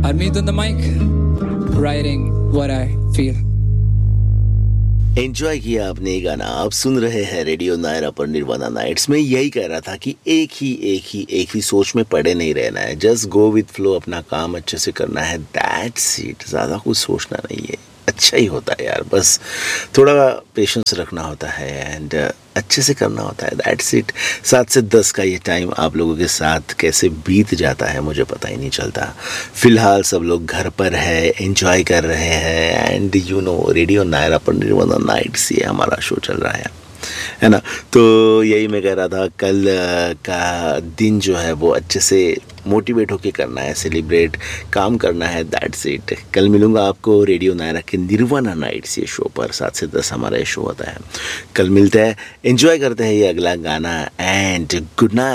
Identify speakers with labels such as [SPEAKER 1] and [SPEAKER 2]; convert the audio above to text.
[SPEAKER 1] Armeet on the mic, writing what I feel.
[SPEAKER 2] Enjoy किया आपने ये गाना। आप सुन रहे हैं रेडियो नायरा पर निर्वाणा नाइट्स में। यही कह रहा था कि एक ही सोच में पड़े नहीं रहना है। जस्ट गो विद फ्लो, अपना काम अच्छे से करना है, दैट्स इट। ज़्यादा कुछ सोचना नहीं है, अच्छा ही होता है यार। बस थोड़ा पेशेंस रखना होता है एंड अच्छे से करना होता है, दैट्स इट। 7 से 10 का ये टाइम आप लोगों के साथ कैसे बीत जाता है मुझे पता ही नहीं चलता। फ़िलहाल सब लोग घर पर है, एंजॉय कर रहे हैं and you know radio Naira पर निर्वाणा नाइट्स ये हमारा शो चल रहा है ना। तो यही मैं कह रहा था, कल का दिन जो है वो अच्छे से मोटिवेट होके करना है, सेलिब्रेट काम करना है, दैट्स इट। कल मिलूँगा आपको रेडियो नायरा के निर्वाणा नाइट्स ये शो पर। 7 से 10 हमारा ये शो होता है। कल मिलते हैं, एंजॉय करते हैं ये अगला गाना एंड गुड नाइट।